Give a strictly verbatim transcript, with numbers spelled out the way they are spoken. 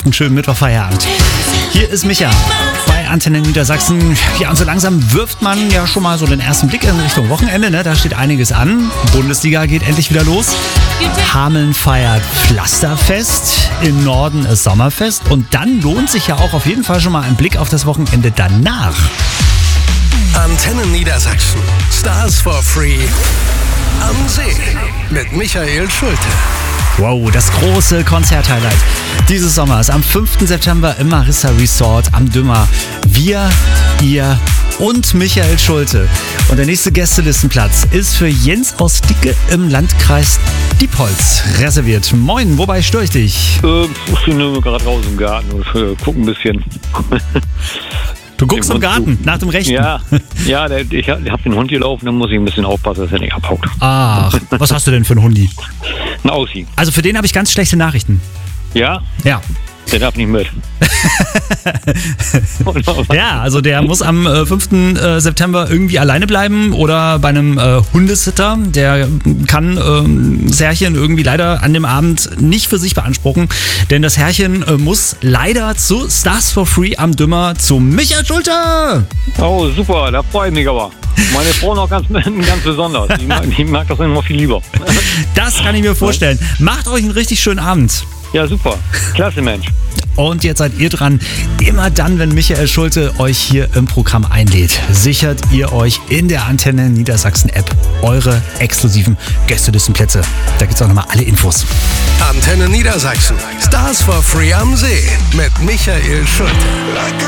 einen schönen Mittwochfeierabend. Hier ist Micha bei Antenne Niedersachsen. Ja, und so langsam wirft man ja schon mal so den ersten Blick in Richtung Wochenende. Ne? Da steht einiges an. Bundesliga geht endlich wieder los. Hameln feiert Pflasterfest. Im Norden ist Sommerfest. Und dann lohnt sich ja auch auf jeden Fall schon mal ein Blick auf das Wochenende danach. Antenne Niedersachsen. Stars for Free am See mit Michael Schulte. Wow, das große Konzerthighlight dieses Sommers am fünften September im Marissa Resort am Dümmer. Wir, ihr und Michael Schulte. Und der nächste Gästelistenplatz ist für Jens aus Dicke im Landkreis Diepholz reserviert. Moin, wobei störe ich dich? Äh, ich bin nur gerade raus im Garten und äh, guck ein bisschen. Du guckst im Garten, nach dem Rechten? Ja, ja der, ich habe hab den Hund gelaufen, dann muss ich ein bisschen aufpassen, dass er nicht abhaut. Ach, was hast du denn für einen Hundi? Ein Aussie. Also für den habe ich ganz schlechte Nachrichten. Ja? Ja. Der darf nicht mit. Ja, also der muss am äh, fünften September irgendwie alleine bleiben oder bei einem äh, Hundesitter. Der kann äh, das Herrchen irgendwie leider an dem Abend nicht für sich beanspruchen, denn das Herrchen äh, muss leider zu Stars for Free am Dümmer zu Michael Schulte. Oh, super, da freue ich mich aber. Meine Frau noch ganz, ganz besonders. Die mag, die mag das immer viel lieber. Das kann ich mir vorstellen. Macht euch einen richtig schönen Abend. Ja, super. Klasse, Mensch. Und jetzt seid ihr dran. Immer dann, wenn Michael Schulte euch hier im Programm einlädt, sichert ihr euch in der Antenne Niedersachsen App eure exklusiven Gästelistenplätze. Da gibt's auch nochmal alle Infos. Antenne Niedersachsen. Stars for Free am See mit Michael Schulte.